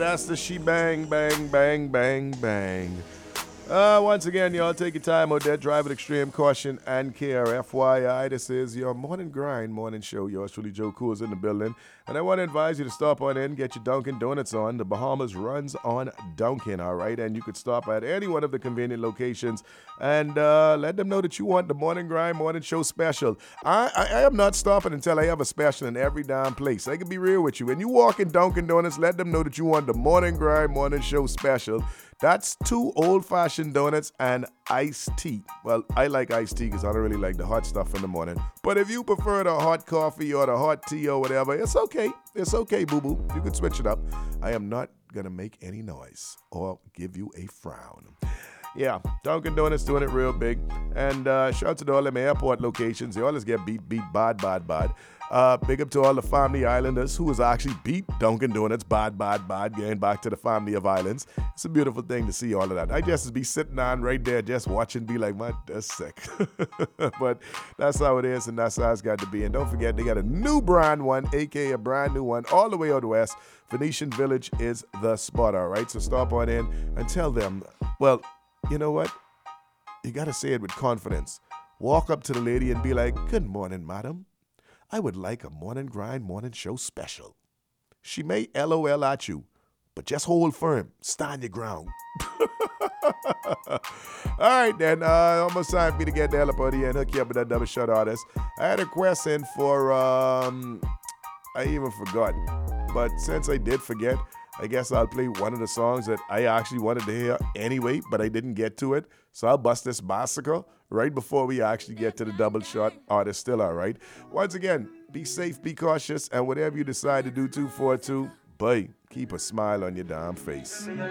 that's the she bang, bang, bang, bang, bang. Once again, y'all take your time out there. Drive with extreme caution and care. FYI, this is your morning grind, morning show. Yours truly, Joe Cool's in the building. And I want to advise you to stop on in, get your Dunkin' Donuts on. The Bahamas runs on Dunkin', all right? And you could stop at any one of the convenient locations and let them know that you want the morning grind, morning show special. I am not stopping until I have a special in every damn place. I can be real with you. When you walk in Dunkin' Donuts, let them know that you want the morning grind, morning show special. That's 2 old-fashioned donuts and iced tea. Well, I like iced tea because I don't really like the hot stuff in the morning. But if you prefer the hot coffee or the hot tea or whatever, it's okay. It's okay, boo-boo. You can switch it up. I am not going to make any noise or give you a frown. Yeah, Dunkin' Donuts doing it real big. And shout out to all them airport locations. They always get beat bad. Big up to all the Family Islanders who was actually beat Dunkin' Donuts bad, getting back to the family of islands. It's a beautiful thing to see all of that. I just be sitting on right there just watching, be like, man, that's sick. But that's how it is, and that's how it's got to be. And don't forget, they got a new brand one, a.k.a. a brand new one, all the way out west. Venetian Village is the spot, all right? So stop on in and tell them, well, you know what? You got to say it with confidence. Walk up to the lady and be like, good morning, madam. I would like a morning grind, morning show special. She may LOL at you, but just hold firm. Stand your ground. All right, then. Almost time for me to get the hell up out of here and hook you up with that double shot artist. I had a question for, I even forgot. But since I did forget, I guess I'll play one of the songs that I actually wanted to hear anyway, but I didn't get to it. So I'll bust this bicycle right before we actually get to the double shot artist still, all right? Once again, be safe, be cautious, and whatever you decide to do 242, boy, keep a smile on your damn face.